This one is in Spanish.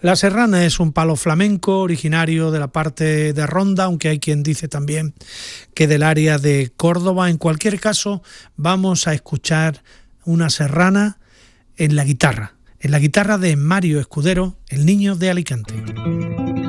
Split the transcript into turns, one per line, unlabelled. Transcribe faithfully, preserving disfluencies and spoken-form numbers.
La serrana es un palo flamenco originario de la parte de Ronda, aunque hay quien dice también que del área de Córdoba. En cualquier caso, vamos a escuchar una serrana en la guitarra, en la guitarra de Mario Escudero, el niño de Alicante.